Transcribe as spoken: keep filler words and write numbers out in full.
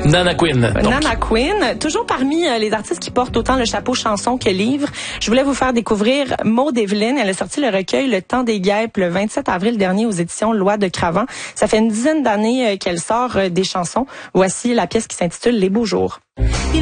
Nana Queen. Donc. Nana Queen, toujours parmi euh, les artistes qui portent autant le chapeau chanson que livre. Je voulais vous faire découvrir Maud Evelyne. Elle a sorti le recueil Le Temps des Guêpes le vingt-sept avril dernier aux éditions Loi de Cravant. Ça fait une dizaine d'années euh, qu'elle sort euh, des chansons. Voici la pièce qui s'intitule Les Beaux Jours.